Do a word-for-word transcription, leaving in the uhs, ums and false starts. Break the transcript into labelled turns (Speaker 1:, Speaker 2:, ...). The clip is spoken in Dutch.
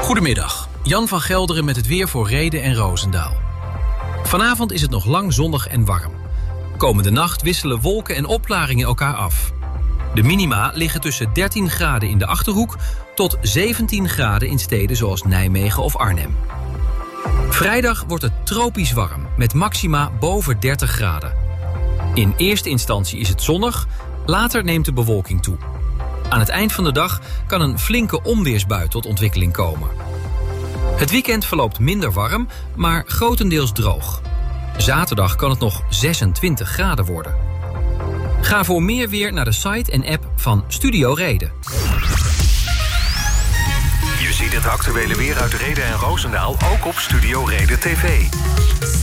Speaker 1: Goedemiddag, Jan van Gelderen met het weer voor Rheden en Roosendaal. Vanavond is het nog lang zonnig en warm. Komende nacht wisselen wolken en opklaringen elkaar af. De minima liggen tussen dertien graden in de Achterhoek tot zeventien graden in steden zoals Nijmegen of Arnhem. Vrijdag wordt het tropisch warm met maxima boven dertig graden. In eerste instantie is het zonnig, later neemt de bewolking toe. Aan het eind van de dag kan een flinke onweersbui tot ontwikkeling komen. Het weekend verloopt minder warm, maar grotendeels droog. Zaterdag kan het nog zesentwintig graden worden. Ga voor meer weer naar de site en app van Studio Reden.
Speaker 2: Je ziet het actuele weer uit Rheden en Roosendaal ook op Studio Reden T V.